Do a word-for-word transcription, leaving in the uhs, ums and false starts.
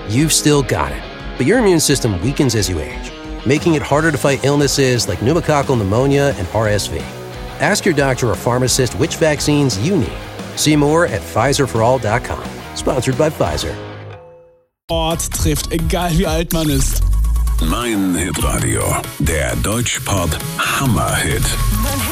you've still got it. But your immune system weakens as you age, making it harder to fight illnesses like pneumococcal pneumonia and R S V. Ask your doctor or pharmacist which vaccines you need. See more at Pfizer for all dot com. Sponsored by Pfizer. Ort trifft, egal wie alt man ist. Mein Hitradio, der Deutschpop Hammer-Hit.